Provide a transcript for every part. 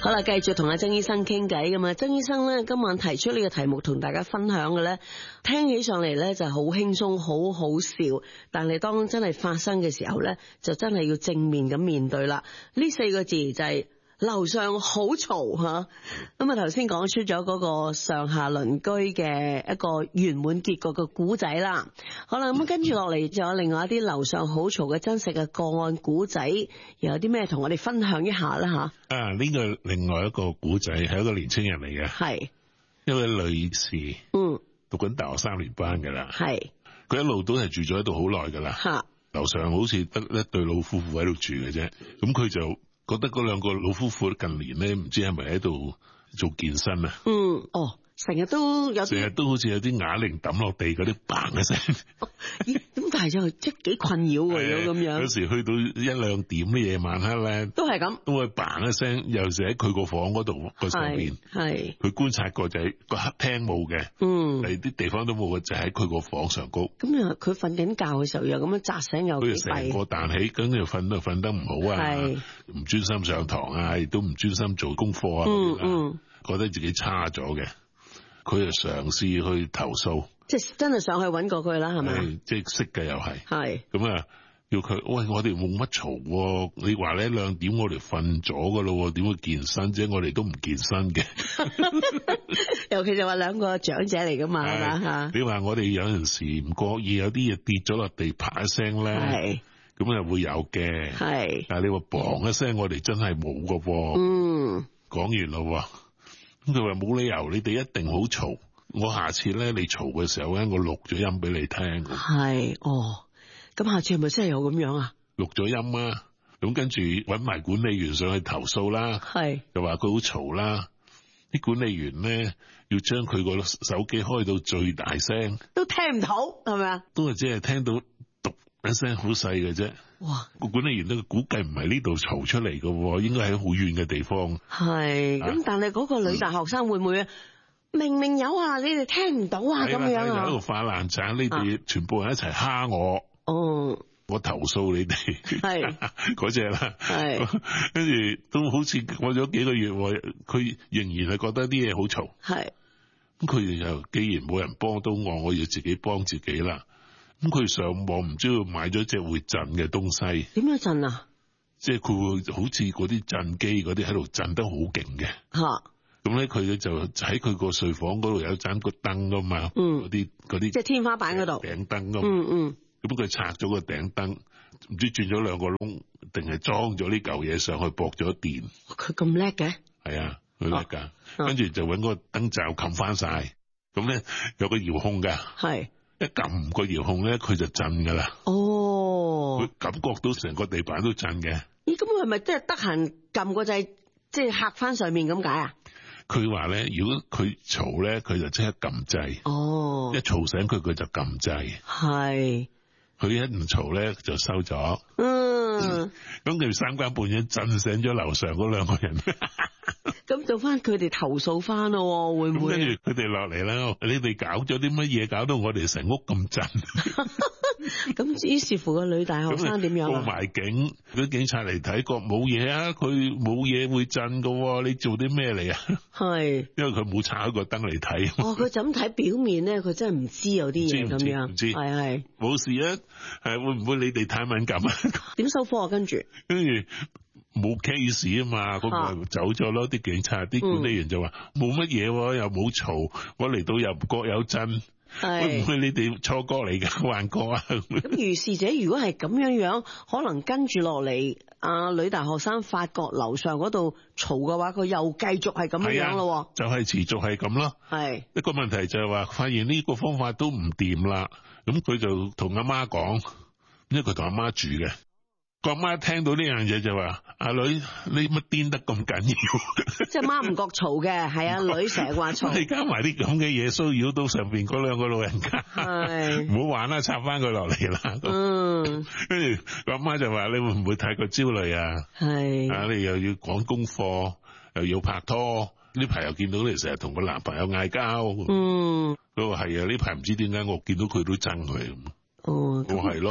好啦，繼續同阿曾醫生傾偈㗎嘛。曾醫生咧今晚提出呢個題目同大家分享嘅咧，聽起上嚟咧就好輕鬆，好好笑。但係當真係發生嘅時候咧，就真係要正面咁面對啦。呢4個字就係樓上好嘈吓。咁啊頭先講出咗嗰個上下鄰居嘅一個圓滿結局嘅古仔啦。好啦，咁跟住落嚟仲有另外一啲樓上好嘈嘅真實嘅個案古仔，又有啲咩同我哋分享一下啦吓？ 呢個另外一個古仔係一個年青人嚟嘅，係一位女士，讀緊大學3年班噶啦，係佢一路都係住咗喺度好耐噶啦，樓上好似得一對老夫婦喺度住嘅啫，咁佢就覺得嗰兩個老夫婦近年咧唔知係咪喺度做健身啊？成日都好似有啲啞鈴抌落地嗰啲嘭一聲， 咁但係就即係幾困擾喎咁樣。 有時去到1、2點嘅夜晚黑咧，都係咁，都會嘭一聲，尤其是喺佢個房嗰度個上邊，係佢觀察過就係個客廳冇嘅，第啲地方都冇嘅，就喺佢個房上高。咁又佢瞓緊覺嘅時候又咁樣扎醒又幾弊，佢成個彈起，咁又瞓得唔好啊，唔專心上堂啊，亦都唔專心做功課啊，覺得自己差咗嘅。佢就嘗試去投訴，即係真係上去揾過佢啦，係咪？即係識嘅又係，係咁啊！叫佢喂，我哋冇乜嘈，你話咧2點我哋瞓咗噶咯，點會健身啫？我哋都唔健身嘅，尤其就話2個長者嚟噶嘛，係嘛吓？你話我哋有陣時唔覺意有啲嘢跌咗落地，啪一聲咧，係咁啊會有嘅，係。但係你話砰一聲，我哋真係冇噶。講完咯。咁佢話冇理由，你哋一定好嘈。我下次咧，你嘈嘅時候咧，我錄咗音俾你聽。係咁下次係咪真係有咁樣啊？錄咗音啊，咁跟住搵埋管理員上去投訴啦。係又話佢好嘈啦，啲管理員咧要將佢個手機開到最大聲，都聽唔到，係咪啊？都係只係聽到讀一聲好細嘅啫。哇！個管理員都估計唔係呢度嘈出嚟嘅，應該喺好遠嘅地方。係咁，但係嗰個女大學生會唔會明明有啊，你哋聽唔到啊咁樣啊？喺度發爛渣，你哋全部人一齊蝦我。我投訴你哋。係嗰隻啦。係跟住都好似過咗幾個月，佢仍然係覺得啲嘢好嘈。係咁，佢哋就既然冇人幫到我要自己幫自己啦。咁佢上網唔知道買咗隻會震嘅東西。點樣震啊？即係佢會好似嗰啲震機嗰啲喺度震得好勁嘅。吓咁咧，佢就喺佢個睡房嗰度有盞個燈噶嘛。嗰啲即係天花板嗰度頂燈噶嘛。咁佢拆咗個頂燈，唔知轉咗2個窿，定係裝咗呢嚿嘢上去駁咗電。佢咁叻嘅？係啊，佢叻噶。跟住就搵個燈罩冚翻晒。咁咧有個遙控噶。係。一撳個遙控咧，佢就震噶啦。佢感覺到成個地板都震嘅。咦？咁佢係咪即係得閒撳個掣，即係嚇翻上面咁解啊？佢話咧，如果佢嘈咧，佢就即刻撳掣。一嘈醒佢，佢就撳掣。係。佢一唔嘈咧，就收咗。咁佢3更半夜震醒咗樓上嗰2個人。咁做翻佢哋投訴翻咯，會唔會？跟住佢哋落嚟啦，你哋搞咗啲乜嘢，搞到我哋成屋咁震？咁於是乎個女大學生點樣啊？報埋警，啲警察嚟睇過冇嘢啊，佢冇嘢會震噶，你做啲咩嚟啊？係，因為佢冇拆開個燈嚟睇。佢就咁睇表面咧，佢真係唔知有啲嘢咁樣。唔知係冇事啊？係會唔會你哋太敏感啊？點收科啊？跟住冇 case 啊嘛，咁咪走咗咯。啲警察、啲管理員就話冇乜嘢，又冇嘈，我嚟到又唔覺有震，會唔會你哋錯覺嚟噶，幻覺啊？咁如是者，如果係咁樣，可能跟住落嚟，女大學生發覺樓上嗰度嘈嘅話，佢又繼續係咁樣咯。就係持續係咁咯。係一個問題就係話，發現呢個方法都唔掂啦，咁佢就同阿媽講，因為佢同阿媽住嘅。個媽聽到呢樣嘢就話：阿女，你乜癲得咁緊要？即係媽唔覺嘈嘅，係阿女成日話嘈。你加埋啲咁嘅嘢騷擾到上邊嗰2個老人家，唔好玩啦，插翻佢落嚟啦。跟住個媽就話：你會唔會太過焦慮啊？係你又要講功課，又要拍拖，呢排又見到你成日同個男朋友嗌交。佢話係啊，呢排唔知點解我見到佢都憎佢咁。我係咯。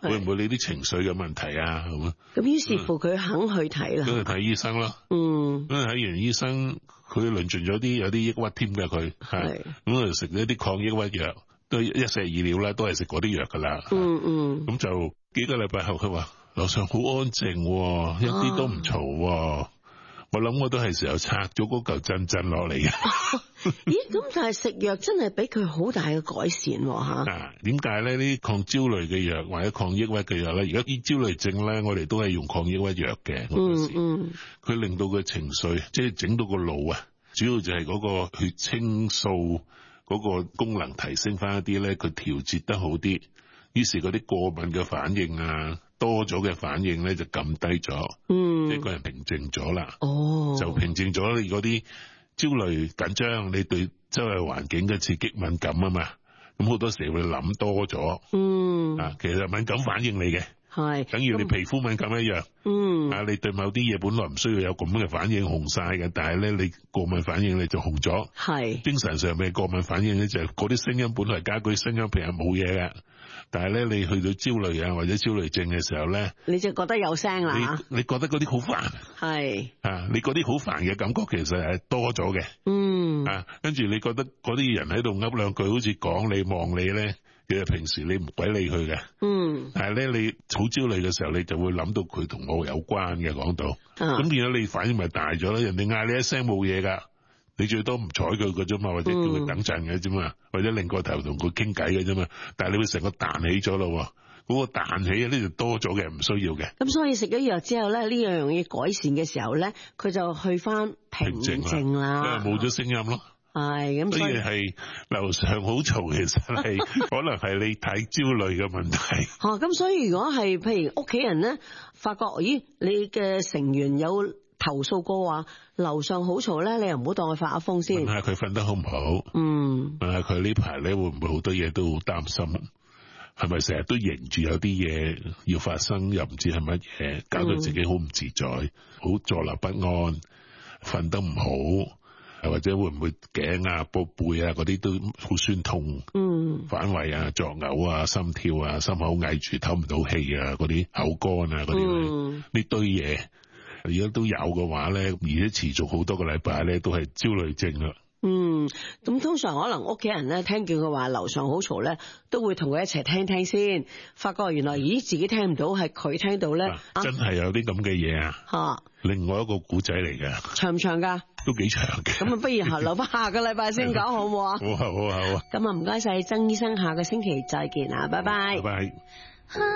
會唔會你啲情緒嘅問題啊？ 咁於是乎佢肯去睇啦， 咁去睇醫生咯。咁睇完醫生，佢論盡咗有啲抑鬱添嘅佢，係咁就食咗啲抗抑鬱藥，都一石二鳥啦，都係食嗰啲藥噶啦。咁就幾個禮拜後，佢話樓上好安靜，一啲都唔嘈。我諗我都係時候拆咗嗰嚿震落嚟嘅。 咦？咁但係食藥真係俾佢好大嘅改善吓。 點解咧？呢啲抗焦慮嘅藥或者抗抑鬱嘅藥咧，而家啲焦慮症咧，我哋都係用抗抑鬱藥嘅。佢令到個情緒，即係整到個腦啊，主要就係嗰個血清素嗰個功能提升翻一啲咧，佢調節得好啲，於是嗰啲過敏嘅反應啊，多咗嘅反應咧就撳低咗，即係個人平靜咗啦。就平靜咗你嗰啲焦慮緊張，你對周圍環境嘅刺激敏感啊嘛，咁好多時會諗多咗。其實敏感反應嚟嘅，係等於你皮膚敏感一樣。你對某啲嘢本來唔需要有咁嘅反應紅晒嘅，但係咧你過敏反應你就紅咗。係精神上嘅過敏反應咧，就係嗰啲聲音本來家居聲音平日冇嘢嘅。但係咧，你去到焦慮啊或者焦慮症嘅時候咧，你就覺得有聲啦。你覺得嗰啲好煩，係你嗰啲好煩嘅感覺其實係多咗嘅。跟住你覺得嗰啲人喺度噏兩句，好似講你望你咧，其實平時你唔鬼理佢嘅。但係咧你好焦慮嘅時候，你就會諗到佢同我有關嘅講到。咁變咗你反應咪大咗啦？人哋嗌你一聲冇嘢噶。你最多唔睬佢嘅啫嘛，或者叫佢等陣嘅啫嘛，或者擰個頭同佢傾偈嘅啫嘛。但係你會成個彈起咗咯，嗰個彈起呢就多咗嘅，唔需要嘅。咁所以食咗藥之後咧，呢樣嘢改善嘅時候咧，佢就去翻平靜啦，冇咗聲音咯。係咁，所以係樓上好嘈，其實係可能係你太焦慮嘅問題。咁所以如果係譬如屋企人咧，發覺咦你嘅成員有投訴過話樓上好嘈咧，你又唔好當佢發噏風先。問下佢瞓得好唔好？問下佢呢排咧會唔會好多嘢都好擔心？係咪成日都迎住有啲嘢要發生，又唔知係乜嘢，搞到自己好唔自在，好坐立不安，瞓得唔好，或者會唔會頸啊、背啊嗰啲都好酸痛？反胃啊、作嘔啊、心跳啊、心口翳住、唞唔到氣啊、嗰啲口乾啊嗰啲呢堆嘢。如果都有嘅話咧，而且持續好多個禮拜咧，都係焦慮症啦。咁通常可能屋企人咧聽見佢話樓上好嘈咧，都會同佢一齊聽聽先，發覺原來自己聽唔到，係佢聽到咧。真係有啲咁嘅嘢啊！另外一個古仔嚟嘅，長唔長噶？都幾長嘅。咁不如留翻下個禮拜先講好唔好啊？好啊好啊好啊！咁唔該晒曾醫生，下個星期再見啊，拜拜。拜拜。